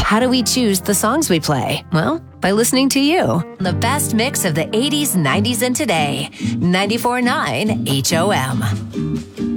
How do we choose the songs we play? Well, by listening to you. The best mix of the 80s, 90s, and today. 94.9 HOM.